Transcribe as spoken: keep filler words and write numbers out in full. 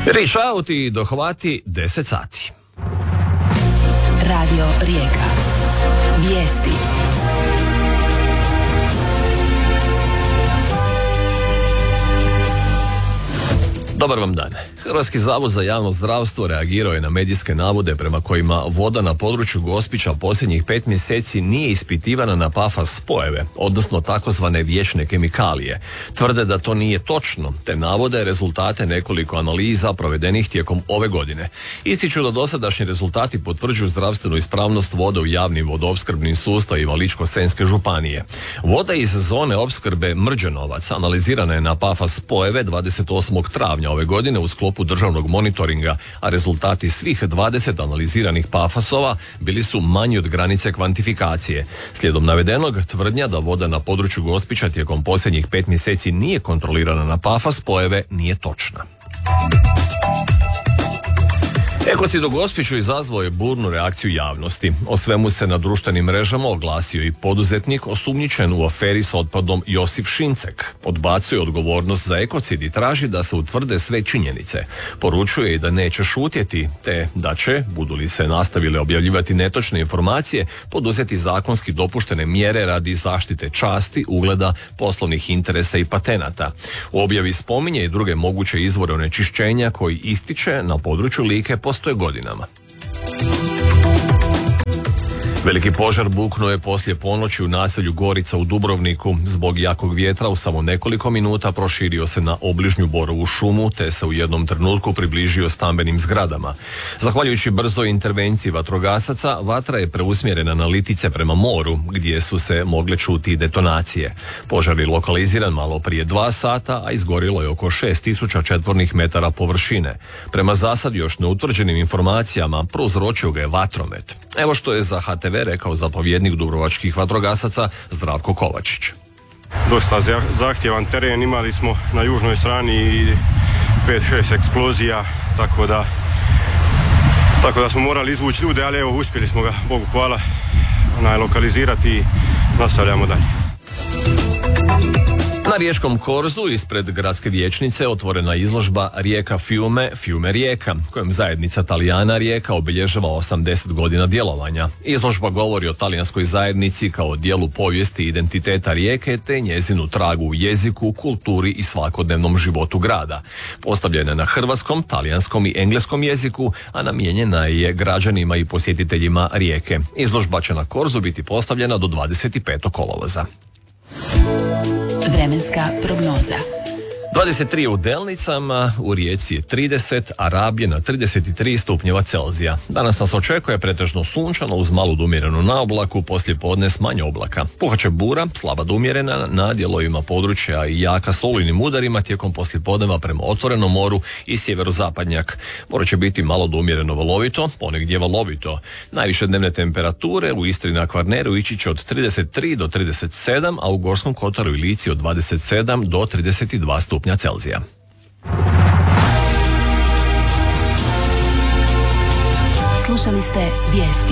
Reach out i dohvati deset sati. Radio Rijeka. Vijesti. Dobar vam dan. Hrvatski zavod za javno zdravstvo reagirao je na medijske navode prema kojima voda na području Gospića posljednjih pet mjeseci nije ispitivana na PFAS spojeve, odnosno takozvane vječne kemikalije. Tvrde da to nije točno, te navode rezultate nekoliko analiza provedenih tijekom ove godine. Ističu da dosadašnji rezultati potvrđuju zdravstvenu ispravnost vode u javnim vodoopskrbnim sustavima Ličko-senjske županije. Voda iz zone opskrbe Mrđenovac analizirana je na PFAS spojeve dvadeset osmog travnja ove godine u sklopu državnog monitoringa, a rezultati svih dvadeset analiziranih PFAS-ova bili su manji od granice kvantifikacije. Slijedom navedenog, tvrdnja da voda na području Gospića tijekom posljednjih pet mjeseci nije kontrolirana na PFAS spojeve nije točna. Ekocid u Gospiću izazvao je burnu reakciju javnosti. O svemu se na društvenim mrežama oglasio i poduzetnik osumnjičen u aferi s otpadom Josip Šincek. Odbacuje odgovornost za ekocid i traži da se utvrde sve činjenice. Poručuje i da neće šutjeti, te da će, budu li se nastavile objavljivati netočne informacije, poduzeti zakonski dopuštene mjere radi zaštite časti, ugleda, poslovnih interesa i patenata. U objavi spominje i druge moguće izvore onečišćenja koji ističe na području Like postoje godinama. Veliki požar buknuo je poslije ponoći u naselju Gorica u Dubrovniku. Zbog jakog vjetra u samo nekoliko minuta proširio se na obližnju borovu šumu, te se u jednom trenutku približio stambenim zgradama. Zahvaljujući brzoj intervenciji vatrogasaca, vatra je preusmjerena na Litice prema moru, gdje su se mogle čuti detonacije. Požar je lokaliziran malo prije dva sata, a izgorilo je oko šest tisuća četvornih metara površine. Prema zasad još neutvrđenim informacijama, prouzročio ga je vatromet. Evo što je za H T V rekao zapovjednik dubrovačkih vatrogasaca Zdravko Kovačić. Dosta zahtjevan teren, imali smo na južnoj strani pet šest eksplozija, tako da tako da smo morali izvući ljude, ali evo uspjeli smo ga, Bogu hvala, onaj, lokalizirati i nastavljamo dalje. Na Riječkom korzu ispred gradske vijećnice otvorena izložba Rijeka Fiume, Fiume Rijeka, kojom zajednica Talijana Rijeka obilježava osamdeset godina djelovanja. Izložba govori o talijanskoj zajednici kao dijelu povijesti i identiteta Rijeke te njezinu tragu u jeziku, kulturi i svakodnevnom životu grada. Postavljena je na hrvatskom, talijanskom i engleskom jeziku, a namijenjena je građanima i posjetiteljima Rijeke. Izložba će na korzu biti postavljena do dvadeset petog kolovoza. Vremenska prognoza. dvadeset tri u Delnicama, u Rijeci je trideset, a Rab je na trideset tri stupnjeva Celzija. Danas nas očekuje pretežno sunčano uz malu do umjerenu naoblaku, poslije podne s manje oblaka. Puhaće bura, slaba do umjerena na dijelovima područja i jaka s olujnim udarima tijekom poslijepodneva prema otvorenom moru i sjeverozapadnjak. More će biti malo do umjereno valovito, ponegdje valovito. Najviše dnevne temperature u Istri na Kvarneru ići će od trideset tri do trideset sedam, a u Gorskom kotaru i Lici od dvadeset sedam do trideset dva stupnja Celzija. Slušali ste vijesti.